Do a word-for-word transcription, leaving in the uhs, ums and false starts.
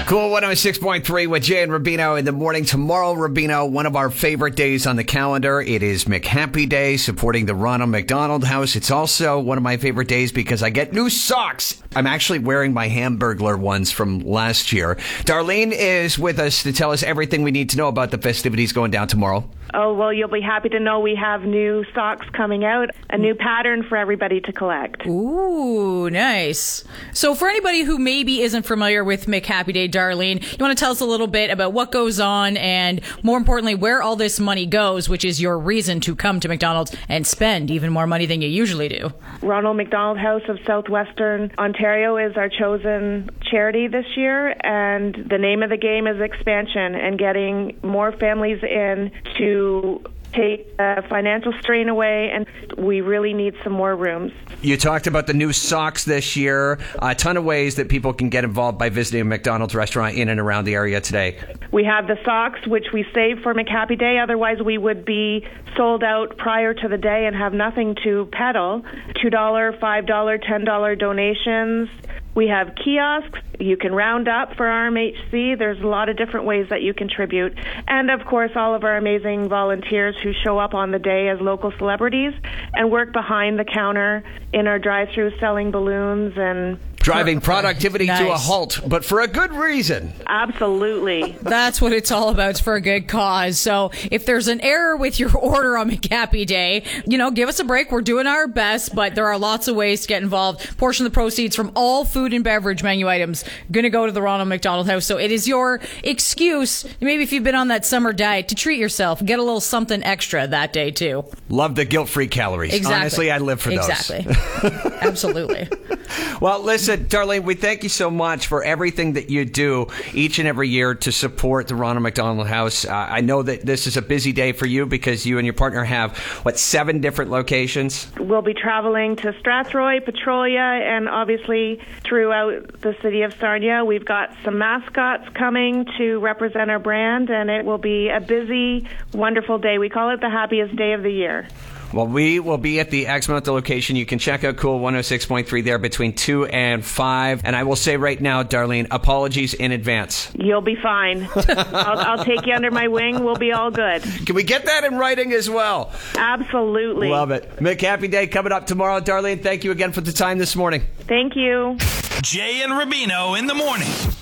Cool one oh six point three with Jay and Rubino in the morning. Tomorrow, Rubino, one of our favorite days on the calendar. It is McHappy Day, supporting the Ronald McDonald House. It's also one of my favorite days because I get new socks. I'm actually wearing my Hamburglar ones from last year. Darlene is with us to tell us everything we need to know about the festivities going down tomorrow. Oh, well, you'll be happy to know we have new socks coming out, a new pattern for everybody to collect. Ooh, nice. So for anybody who maybe isn't familiar with McHappy Day, Darlene, you want to tell us a little bit about what goes on and, more importantly, where all this money goes, which is your reason to come to McDonald's and spend even more money than you usually do. Ronald McDonald House of Southwestern Ontario is our chosen charity this year, and the name of the game is expansion and getting more families in to take uh, financial strain away, and we really need some more rooms. You talked about the new socks this year. A ton of ways that people can get involved by visiting a McDonald's restaurant in and around the area today. We have the socks, which we save for McHappy Day. Otherwise, we would be sold out prior to the day and have nothing to peddle. two dollars, five dollars, ten dollars donations. We have kiosks. You can round up for R M H C. There's a lot of different ways that you contribute. And, of course, all of our amazing volunteers who show up on the day as local celebrities and work behind the counter in our drive-thru selling balloons and driving productivity nice. to a halt, but for a good reason. Absolutely. That's what it's all about. It's for a good cause. So if there's an error with your order on McHappy Day, you know, give us a break. We're doing our best, but there are lots of ways to get involved. Portion of the proceeds from all food and beverage menu items going to go to the Ronald McDonald House. So it is your excuse, maybe if you've been on that summer diet, to treat yourself. Get a little something extra that day, too. Love the guilt-free calories. Exactly. Honestly, I live for those. Exactly. Absolutely. Well, listen, Darlene, we thank you so much for everything that you do each and every year to support the Ronald McDonald House. Uh, I know that this is a busy day for you because you and your partner have, what, seven different locations? We'll be traveling to Strathroy, Petrolia, and obviously throughout the city of Sarnia. We've got some mascots coming to represent our brand, and it will be a busy, wonderful day. We call it the happiest day of the year. Well, we will be at the Exmouth location. You can check out Cool one oh six point three there between two and five. And I will say right now, Darlene, apologies in advance. You'll be fine. I'll, I'll take you under my wing. We'll be all good. Can we get that in writing as well? Absolutely. Love it. McHappy Day coming up tomorrow. Darlene, thank you again for the time this morning. Thank you. Jay and Rubino in the morning.